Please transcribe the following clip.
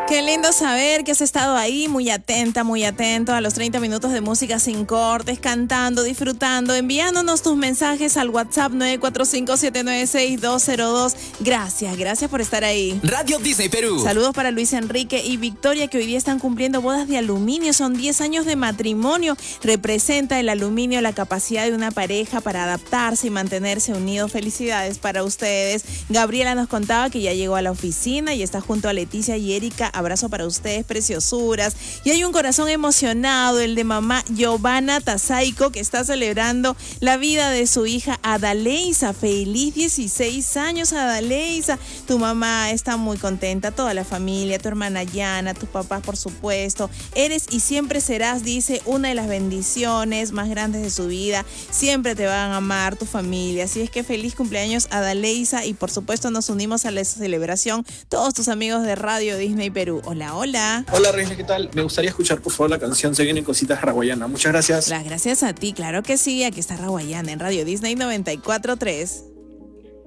Qué lindo saber que has estado ahí muy atento a los 30 minutos de música sin cortes, cantando, disfrutando, enviándonos tus mensajes al WhatsApp 945-796-202. Gracias por estar ahí. Radio Disney Perú. Saludos para Luis Enrique y Victoria, que hoy día están cumpliendo bodas de aluminio. Son 10 años de matrimonio. Representa el aluminio la capacidad de una pareja para adaptarse y mantenerse unidos. Felicidades para ustedes. Gabriela nos contaba que ya llegó a la oficina y está junto a Leticia y Erika. Abrazo para ustedes, preciosuras. Y hay un corazón emocionado, el de mamá Giovanna Tazaico, que está celebrando la vida de su hija Adaleisa. Feliz 16 años, Adaleisa. Tu mamá está muy contenta, toda la familia, tu hermana Yana, tus papás, por supuesto. Eres y siempre serás, dice, una de las bendiciones más grandes de su vida. Siempre te van a amar tu familia. Así es que feliz cumpleaños, Adaleisa. Y por supuesto nos unimos a la celebración todos tus amigos de Radio Disney Perú. Hola. Hola, Reina, ¿qué tal? Me gustaría escuchar, por favor, la canción Se Vienen Cositas Raguayana. Muchas gracias. Las gracias a ti, claro que sí. Aquí está Raguayana en Radio Disney 94.3.